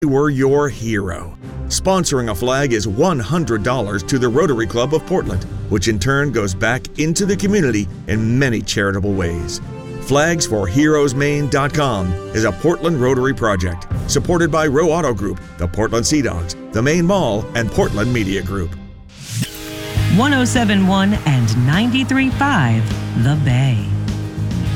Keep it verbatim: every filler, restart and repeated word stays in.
were your hero. Sponsoring a flag is one hundred dollars to the Rotary Club of Portland, which in turn goes back into the community in many charitable ways. Flags for Heroes Maine dot com is a Portland Rotary project supported by Row Auto Group, the Portland Sea Dogs, the Maine Mall, and Portland Media Group. one oh seven point one and ninety-three point five The Bay.